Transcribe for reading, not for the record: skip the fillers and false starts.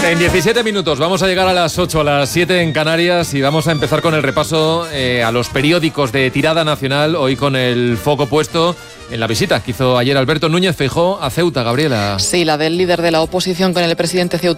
En 17 minutos vamos a llegar a las 8, a las 7 en Canarias y vamos a empezar con el repaso a los periódicos de tirada nacional, hoy con el foco puesto en la visita que hizo ayer Alberto Núñez Feijóo a Ceuta, Gabriela. Sí, la del líder de la oposición con el presidente